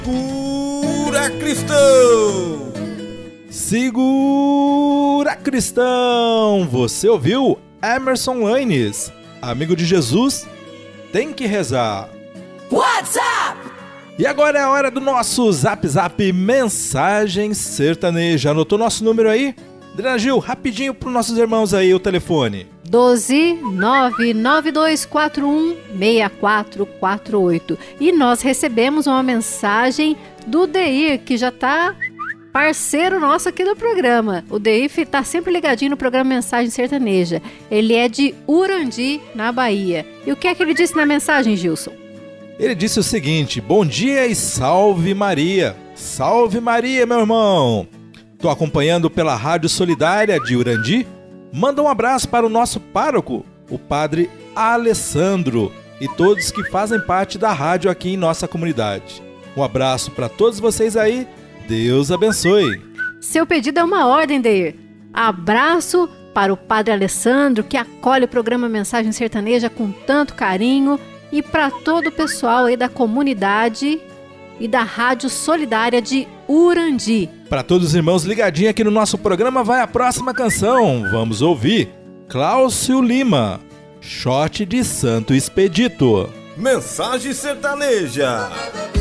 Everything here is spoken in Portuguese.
Segura, cristão! Segura, cristão! Você ouviu Emerson Lanes, amigo de Jesus, tem que rezar. WhatsApp! E agora é a hora do nosso Zap Zap Mensagem Sertaneja. Anotou nosso número aí? Adriana Gil, rapidinho para os nossos irmãos aí o telefone. 12-99241-6448. E nós recebemos uma mensagem do Deir, que já está parceiro nosso aqui do programa. O Deir está sempre ligadinho no programa Mensagem Sertaneja. Ele é de Urandi, na Bahia. E o que é que ele disse na mensagem, Gilson? Ele disse o seguinte: bom dia e salve Maria. Salve Maria, meu irmão. Tô acompanhando pela Rádio Solidária de Urandi. Manda um abraço para o nosso pároco, o padre Alessandro, e todos que fazem parte da rádio aqui em nossa comunidade. Um abraço para todos vocês aí. Deus abençoe. Seu pedido é uma ordem, Deir. Abraço para o padre Alessandro, que acolhe o programa Mensagem Sertaneja com tanto carinho, e para todo o pessoal aí da comunidade e da Rádio Solidária de Urandi. Para todos os irmãos ligadinhos aqui no nosso programa, vai a próxima canção. Vamos ouvir Cláudio Lima, Shot de Santo Expedito. Mensagem Sertaneja.